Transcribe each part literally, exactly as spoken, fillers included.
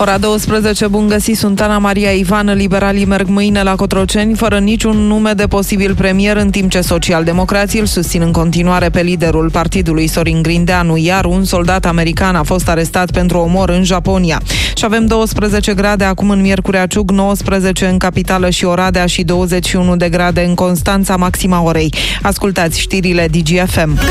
Ora douăsprezece, bun găsit, sunt Ana Maria Ivan. Liberalii merg mâine la Cotroceni fără niciun nume de posibil premier, în timp ce socialdemocrații îl susțin în continuare pe liderul partidului, Sorin Grindeanu, iar un soldat american a fost arestat pentru omor în Japonia. Și avem douăsprezece grade acum în Miercurea Ciuc, nouăsprezece în capitală și Oradea și douăzeci și unu de grade în Constanța, maxima orei. Ascultați știrile D G F M.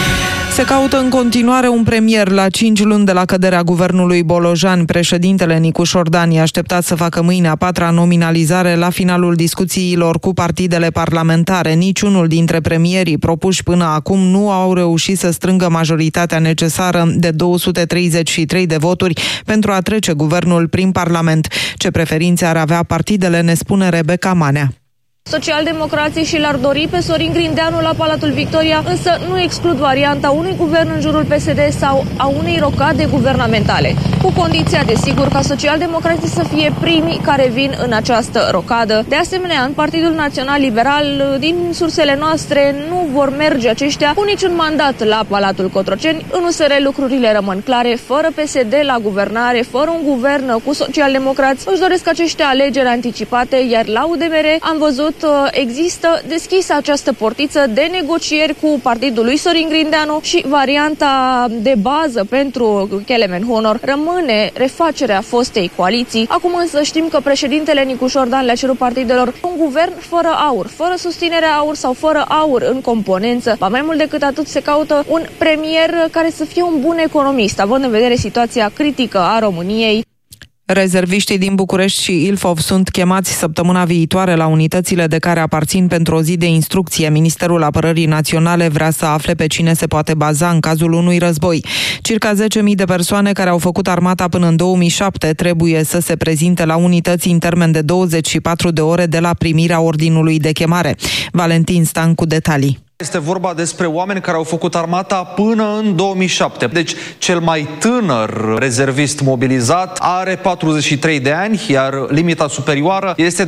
Se caută în continuare un premier la cinci luni de la căderea guvernului Bolojan. Președintele Nicu Șordan e așteptat să facă mâine a patra nominalizare la finalul discuțiilor cu partidele parlamentare. Niciunul dintre premierii propuși până acum nu au reușit să strângă majoritatea necesară de două sute treizeci și trei de voturi pentru a trece guvernul prin Parlament. Ce preferințe ar avea partidele, ne spune Rebecca Manea. Socialdemocrații și l-ar dori pe Sorin Grindeanu la Palatul Victoria, însă nu exclud varianta unui guvern în jurul P S D sau a unei rocade guvernamentale, cu condiția, desigur, ca socialdemocrații să fie primii care vin în această rocadă. De asemenea, în Partidul Național Liberal, din sursele noastre, nu vor merge aceștia cu niciun mandat la Palatul Cotroceni. În U S R lucrurile rămân clare, fără P S D la guvernare, fără un guvern cu socialdemocrați. Își doresc aceștia alegeri anticipate, iar la U D M R am văzut există deschisă această portiță de negocieri cu partidul lui Sorin Grindeanu și varianta de bază pentru Kelemen Honor rămâne refacerea fostei coaliții. Acum însă știm că președintele Nicu Șordan le-a cerut partidelor un guvern fără aur, fără susținerea aur sau fără aur în componență. Ba mai mult decât atât, se caută un premier care să fie un bun economist, având în vedere situația critică a României. Rezerviștii din București și Ilfov sunt chemați săptămâna viitoare la unitățile de care aparțin pentru o zi de instrucție. Ministerul Apărării Naționale vrea să afle pe cine se poate baza în cazul unui război. Circa zece mii de persoane care au făcut armata până în două mii șapte trebuie să se prezinte la unități în termen de douăzeci și patru de ore de la primirea ordinului de chemare. Valentin Stan cu detalii. Este vorba despre oameni care au făcut armata până în două mii șapte. Deci, cel mai tânăr rezervist mobilizat are patruzeci și trei de ani, iar limita superioară este